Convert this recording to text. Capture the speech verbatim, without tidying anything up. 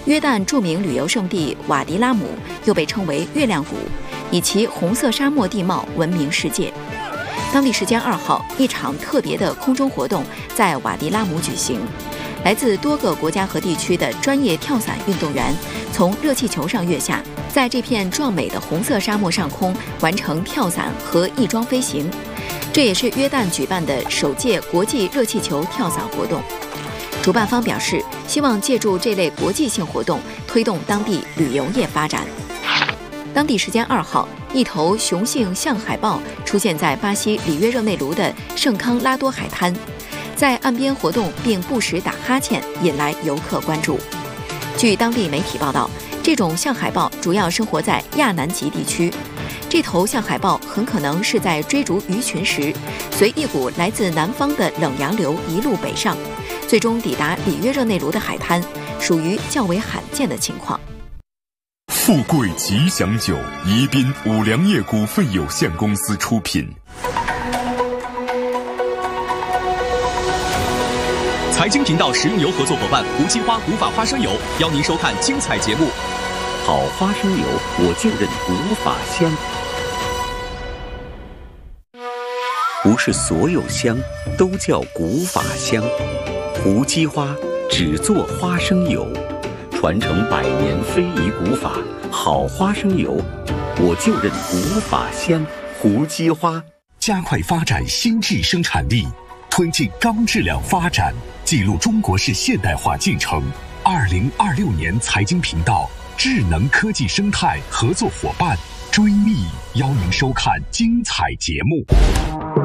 约旦著名旅游胜地瓦迪拉姆又被称为月亮谷，以其红色沙漠地貌闻名世界。当地时间二号，一场特别的空中活动在瓦迪拉姆举行。来自多个国家和地区的专业跳伞运动员从热气球上跃下，在这片壮美的红色沙漠上空完成跳伞和翼装飞行。这也是约旦举办的首届国际热气球跳伞活动。主办方表示，希望借助这类国际性活动推动当地旅游业发展。当地时间二号，一头雄性象海豹出现在巴西里约热内卢的圣康拉多海滩，在岸边活动并不时打哈欠，引来游客关注。据当地媒体报道，这种象海豹主要生活在亚南极地区。这头象海豹很可能是在追逐鱼群时，随一股来自南方的冷洋流一路北上，最终抵达里约热内卢的海滩，属于较为罕见的情况。 富贵吉祥酒，宜宾五粮液股份有限公司出品。 财经频道食用油合作伙伴无机花古法花生油邀您收看精彩节目。 好花生油，我就认古法香。不是所有香都叫古法香，胡姬花只做花生油，传承百年非遗古法，好花生油，我就认古法香。胡姬花加快发展新质生产力，推进高质量发展，记录中国式现代化进程。二零二六年财经频道智能科技生态合作伙伴追觅，邀您收看精彩节目。